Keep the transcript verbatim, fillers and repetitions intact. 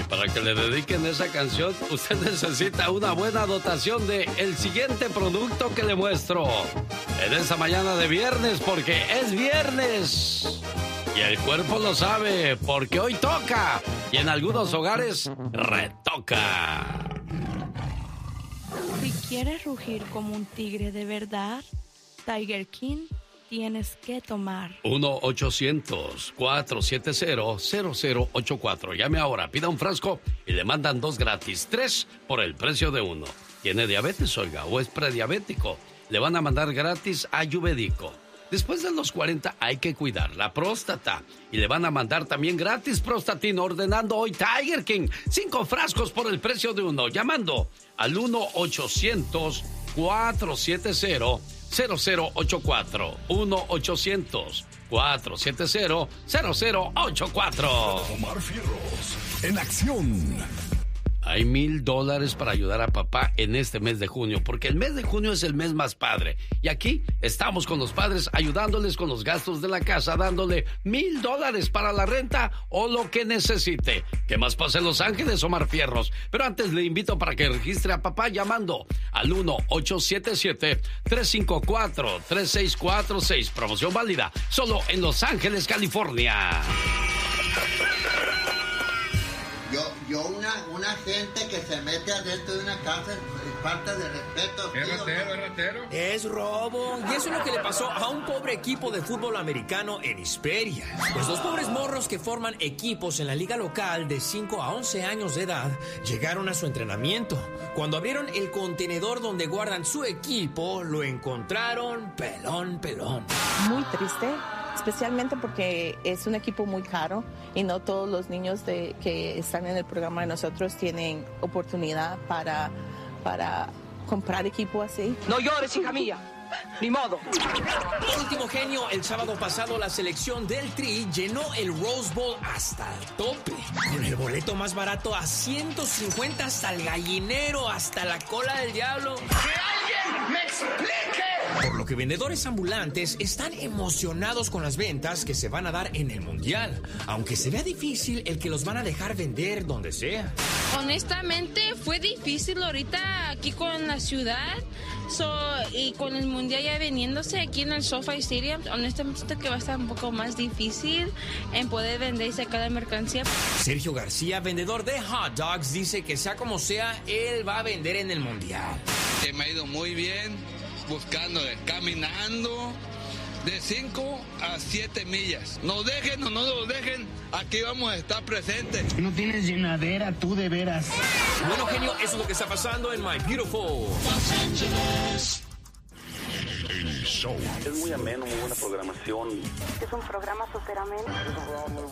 Para que le dediquen esa canción, usted necesita una buena dotación de el siguiente producto que le muestro en esta mañana de viernes, porque es viernes. Y el cuerpo lo sabe, porque hoy toca. Y en algunos hogares, retoca. Si quieres rugir como un tigre de verdad, Tiger King, tienes que tomar. uno ochocientos, cuatrocientos setenta, cero cero ocho cuatro. Llame ahora, pida un frasco y le mandan dos gratis. Tres por el precio de uno. ¿Tiene diabetes, oiga, o es prediabético? Le van a mandar gratis Ayurvédico. Después de los cuarenta hay que cuidar la próstata. Y le van a mandar también gratis Prostatin ordenando hoy Tiger King. Cinco frascos por el precio de uno. Llamando al uno ochocientos, cuatrocientos setenta, cero cero ocho cuatro. uno ochocientos, cuatrocientos setenta, cero cero ocho cuatro. Omar Fierros, en acción. Hay mil dólares para ayudar a papá en este mes de junio, porque el mes de junio es el mes más padre. Y aquí estamos con los padres ayudándoles con los gastos de la casa, dándole mil dólares para la renta o lo que necesite. ¿Qué más pasa en Los Ángeles, Omar Fierros? Pero antes le invito para que registre a papá llamando al uno ocho siete siete, tres cinco cuatro, tres seis cuatro seis. Promoción válida solo en Los Ángeles, California. Yo, yo una, una gente que se mete adentro de una casa es falta de respeto. Es ratero, es ratero. Es robo. Y eso es lo que le pasó a un pobre equipo de fútbol americano en Hesperia. Pues los pobres morros que forman equipos en la liga local de cinco a once años de edad llegaron a su entrenamiento. Cuando abrieron el contenedor donde guardan su equipo, lo encontraron pelón, pelón. Muy triste. Especialmente porque es un equipo muy caro y no todos los niños de, que están en el programa de nosotros tienen oportunidad para, para comprar equipo así. No llores, hija mía. Ni modo. Por último, genio, el sábado pasado la selección del Tri llenó el Rose Bowl hasta el tope. Con el boleto más barato a ciento cincuenta hasta el gallinero, hasta la cola del diablo. ¡Que alguien me explique! Por lo que vendedores ambulantes están emocionados con las ventas que se van a dar en el Mundial, aunque se vea difícil el que los van a dejar vender donde sea. Honestamente fue difícil ahorita aquí con la ciudad so, y con el Mundial ya veniéndose aquí en el SoFi Stadium. Honestamente que va a estar un poco más difícil en poder vender y sacar la mercancía. Sergio García, vendedor de hot dogs, dice que sea como sea, él va a vender en el Mundial. Que me ha ido muy bien, buscando, caminando de cinco a siete millas. Nos dejen o no nos dejen, aquí vamos a estar presentes. No tienes llenadera tú de veras. Bueno, genio, eso es lo que está pasando en My Beautiful Los Ángeles. El show. Es muy ameno, muy buena programación. Es un programa súper ameno.